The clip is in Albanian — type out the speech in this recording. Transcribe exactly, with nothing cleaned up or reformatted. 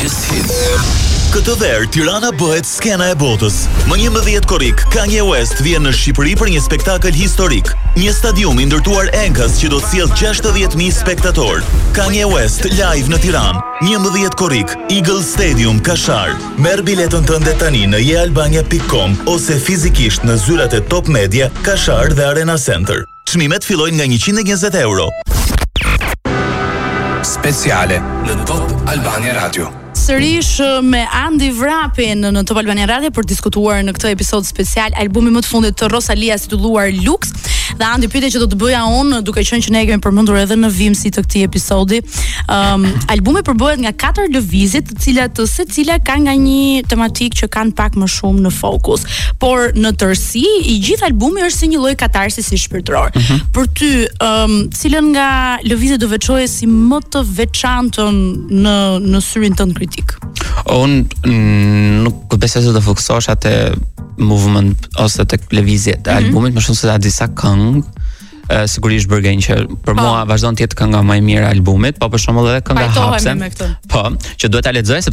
Greatest Hits. Këtë verë, Tirana bëhet skena e botës. Më njëmbëdhjetë korrik, Kanye West vjen në Shqipëri për një spektakël historik. Një stadium i ndërtuar enkas që do të sjellë gjashtëdhjetë mijë spektatorë. Kanye West live në Tiranë. njëmbëdhjetë korrik, Eagle Stadium, Kashar. Merr biletën tënde tani në jealbania pikë com ose fizikisht në zyrat e Top Media, Kashar dhe Arena Center. Çmimet fillojnë nga njëqind e njëzet euro. Speciale në Top Albania Radio. Sërish me Andi Vrapin në Top Albania Radio për diskutuar në këtë episod special albumi më të fundit të Rosalias titulluar Lux. Dhe Andi pyetja që do të bëja unë, duke qenë që ne kemi përmendur edhe në vimësi të këtij episodi, um, albumi përbëhet nga katër lëvizje, të cilat secila ka nga një tematik që kanë pak më shumë në fokus, por në tërësi i gjithë albumi është si një lloj katarsisi shpirtëror. Uh-huh. Për ty, um, cilën nga lëvizjet do veçoje si më të veçantën në në syrin tënd kritik? Unë nuk besoj se do fokusohesh atë movement ose tek lëvizjet e mm-hmm. albumit, më shumë se disa këngë. Uh, sigurisht Burgen që për po. mua vazhdon të jetë kënga më e mirë e albumit, po për shembull edhe kënga Hapse. Me këtë. Po, që duhet ta lexoj sepse